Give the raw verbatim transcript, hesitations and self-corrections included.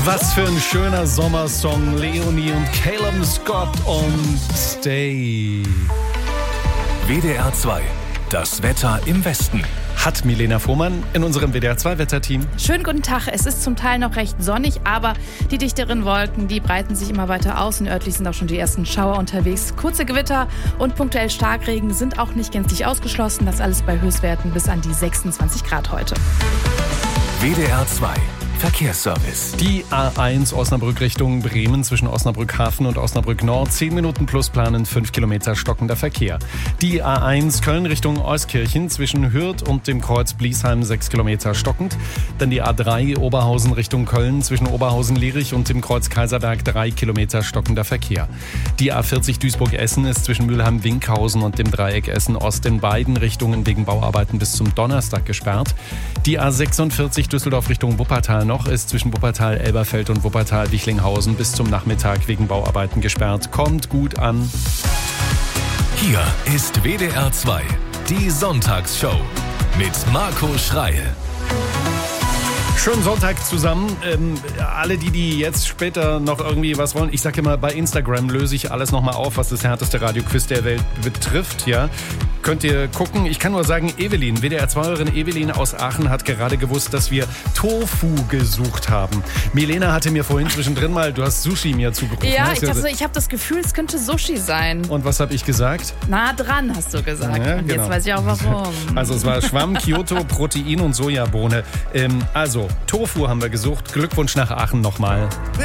Was für ein schöner Sommersong. Leonie und Caleb Scott und Stay. W D R zwei. Das Wetter im Westen. Hat Milena Fuhrmann in unserem W D R zwei Wetterteam. Schönen guten Tag. Es ist zum Teil noch recht sonnig, aber die dichteren Wolken, die breiten sich immer weiter aus und örtlich sind auch schon die ersten Schauer unterwegs. Kurze Gewitter und punktuell Starkregen sind auch nicht gänzlich ausgeschlossen. Das alles bei Höchstwerten bis an die sechsundzwanzig Grad heute. W D R zwei. Verkehrsservice. Die A eins Osnabrück Richtung Bremen zwischen Osnabrück Hafen und Osnabrück Nord. zehn Minuten plus planen, fünf Kilometer stockender Verkehr. Die A eins Köln Richtung Euskirchen zwischen Hürth und dem Kreuz Bliesheim sechs Kilometer stockend. Dann die A drei Oberhausen Richtung Köln zwischen Oberhausen-Lierich und dem Kreuz Kaiserberg drei Kilometer stockender Verkehr. Die A vierzig Duisburg-Essen ist zwischen Mülheim-Winkhausen und dem Dreieck Essen-Ost in beiden Richtungen wegen Bauarbeiten bis zum Donnerstag gesperrt. Die A sechsundvierzig Düsseldorf Richtung Wuppertal noch ist zwischen Wuppertal-Elberfeld und Wuppertal-Wichlinghausen bis zum Nachmittag wegen Bauarbeiten gesperrt. Kommt gut an. Hier ist W D R zwei, die Sonntagsshow mit Marco Schreil. Schönen Sonntag zusammen. Ähm, alle, die, die jetzt später noch irgendwie was wollen, ich sage immer, bei Instagram löse ich alles nochmal auf, was das härteste Radioquiz der Welt betrifft. Ja, könnt ihr gucken. Ich kann nur sagen, Evelyn, W D R zwei-Hörerin Evelyn aus Aachen hat gerade gewusst, dass wir Tofu gesucht haben. Milena hatte mir vorhin zwischendrin mal, du hast Sushi mir zugerufen. Ja, ich habe so, ich hab das Gefühl, es könnte Sushi sein. Und was habe ich gesagt? Nah dran, hast du gesagt. Ja, und genau. Jetzt weiß ich auch warum. Also es war Schwamm, Kyoto, Protein und Sojabohne. Ähm, also Tofu haben wir gesucht. Glückwunsch nach Aachen nochmal.